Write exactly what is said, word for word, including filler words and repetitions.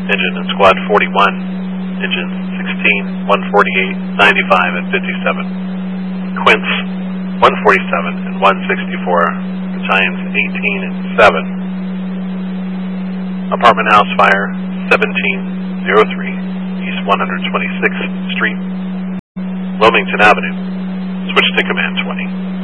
engine and squad forty-one, engines sixteen, one forty-eight, ninety-five, and fifty-seven. Quince, one forty-seven and one sixty-four, battalions eighteen and seven. Apartment house fire, seventeen oh three, East one hundred twenty-sixth Street, Wilmington Avenue. Switch to Command twenty.